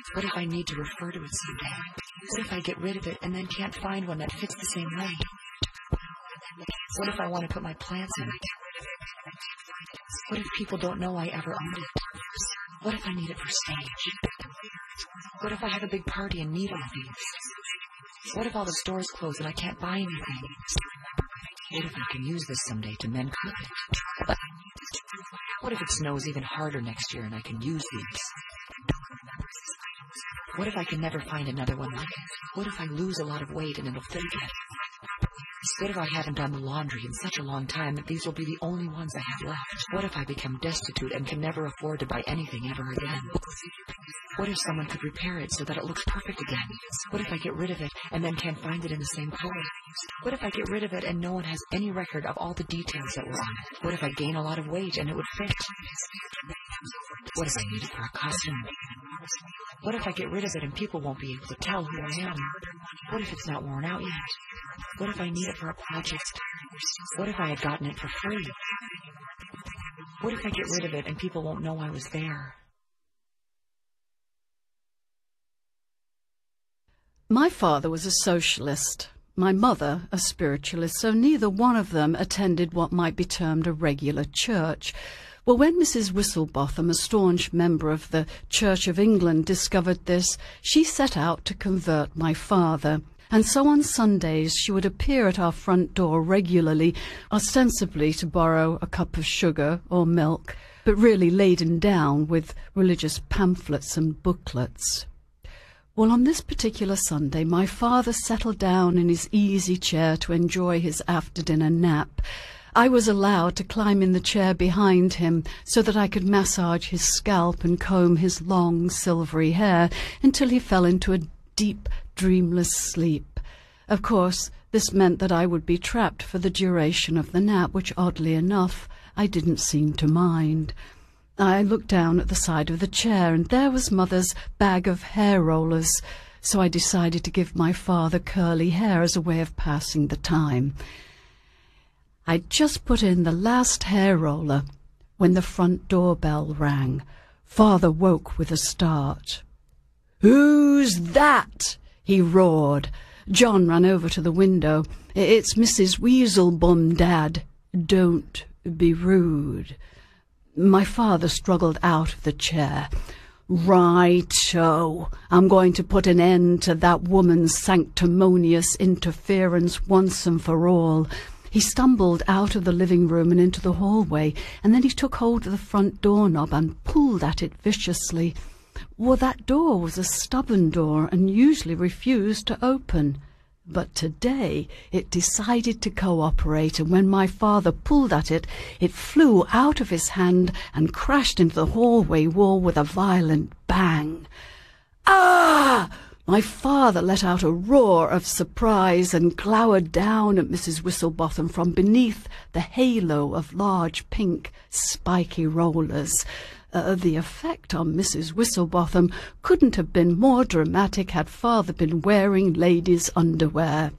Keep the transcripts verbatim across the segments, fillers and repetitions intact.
What if I need to refer to it someday? What if I get rid of it and then can't find one that fits the same way? What if I want to put my plants in it? What if people don't know I ever owned it? What if I need it for stage? What if I have a big party and need all these? What if all the stores close and I can't buy anything? What if I can use this someday to mend carpet? What if it snows even harder next year and I can use these? What if I can never find another one like it? What if I lose a lot of weight and it'll fit again? What if I haven't done the laundry in such a long time that these will be the only ones I have left? What if I become destitute and can never afford to buy anything ever again? What if someone could repair it so that it looks perfect again? What if I get rid of it and then can't find it in the same color? What if I get rid of it and no one has any record of all the details that were on it? What if I gain a lot of weight and it would fit? What if I need it for a costume? What if I get rid of it and people won't be able to tell who I am? What if it's not worn out yet? What if I need it for a project? What if I had gotten it for free? What if I get rid of it and people won't know I was there? My father was a socialist, my mother a spiritualist, so neither one of them attended what might be termed a regular church. Well, when Missus Whistlebotham, a staunch member of the Church of England, discovered this, she set out to convert my father. And so on Sundays she would appear at our front door regularly, ostensibly to borrow a cup of sugar or milk, but really laden down with religious pamphlets and booklets. Well, on this particular Sunday, my father settled down in his easy chair to enjoy his after-dinner nap. I was allowed to climb in the chair behind him so that I could massage his scalp and comb his long silvery hair until he fell into a deep, dreamless sleep. Of course, this meant that I would be trapped for the duration of the nap, which, oddly enough, I didn't seem to mind. I looked down at the side of the chair, and there was Mother's bag of hair rollers, so I decided to give my father curly hair as a way of passing the time. I'd just put in the last hair roller when the front doorbell rang. Father woke with a start. "Who's that?" he roared. John ran over to the window. "It's Missus Weaselbum, Dad. Don't be rude." My father struggled out of the chair. "Right-o. I'm going to put an end to that woman's sanctimonious interference once and for all." He stumbled out of the living room and into the hallway, and then he took hold of the front doorknob and pulled at it viciously. Well, that door was a stubborn door and usually refused to open. But today it decided to cooperate, and when my father pulled at it, it flew out of his hand and crashed into the hallway wall with a violent bang. "Ah!" My father let out a roar of surprise and glowered down at Missus Whistlebotham from beneath the halo of large pink spiky rollers. Uh, the effect on Missus Whistlebotham couldn't have been more dramatic had father been wearing ladies' underwear.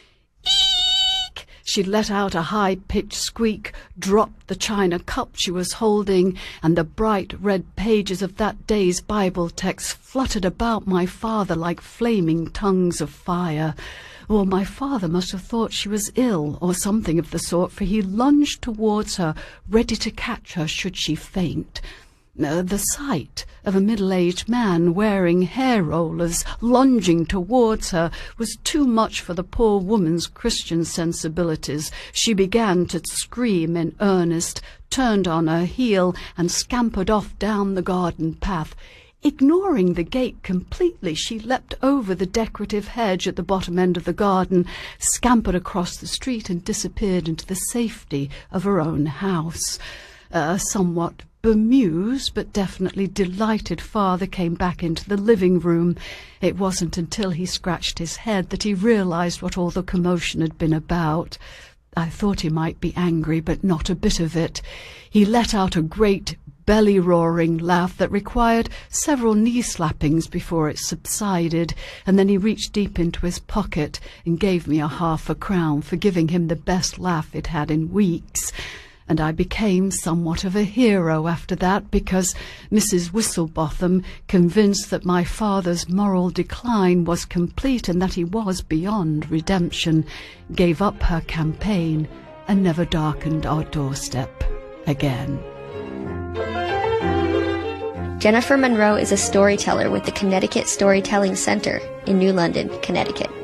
Eek! She let out a high-pitched squeak, dropped the china cup she was holding, and the bright red pages of that day's Bible text fluttered about my father like flaming tongues of fire. Well, my father must have thought she was ill or something of the sort, for he lunged towards her, ready to catch her should she faint. Uh, the sight of a middle-aged man wearing hair rollers lunging towards her was too much for the poor woman's Christian sensibilities. She began to scream in earnest, turned on her heel, and scampered off down the garden path. Ignoring the gate completely, she leapt over the decorative hedge at the bottom end of the garden, scampered across the street, and disappeared into the safety of her own house. A somewhat bemused but definitely delighted father came back into the living room. It wasn't until he scratched his head that he realized what all the commotion had been about. I thought he might be angry, but not a bit of it. He let out a great belly-roaring laugh that required several knee-slappings before it subsided, and then he reached deep into his pocket and gave me a half a crown for giving him the best laugh it had in weeks. and I became somewhat of a hero after that, because Missus Whistlebotham, convinced that my father's moral decline was complete and that he was beyond redemption, gave up her campaign and never darkened our doorstep again. Jennifer Monroe is a storyteller with the Connecticut Storytelling Center in New London, Connecticut.